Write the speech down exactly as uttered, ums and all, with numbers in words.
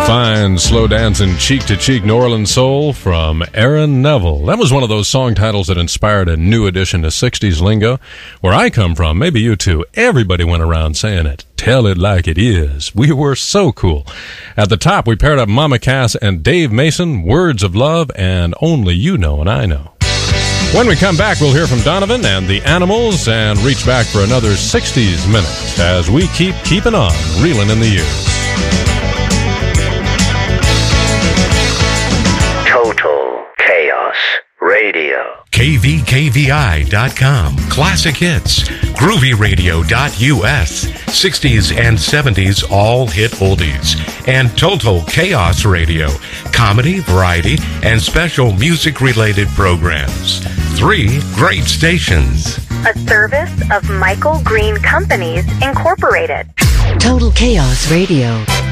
Fine, slow dancing, cheek-to-cheek New Orleans soul from Aaron Neville. That was one of those song titles that inspired a new addition to sixties lingo. Where I come from, maybe you too, everybody went around saying it. Tell it like it is. We were so cool. At the top, we paired up Mama Cass and Dave Mason, Words of Love, and Only You Know and I Know. When we come back, we'll hear from Donovan and the Animals and reach back for another sixties minute as we keep keeping on, reeling in the years. Total Chaos Radio. K V K V I dot com. Classic hits. Groovy Radio dot U S. sixties and seventies all hit oldies. And Total Chaos Radio. Comedy, variety, and special music-related programs. Three great stations. A service of Michael Green Companies, Incorporated. Total Chaos Radio.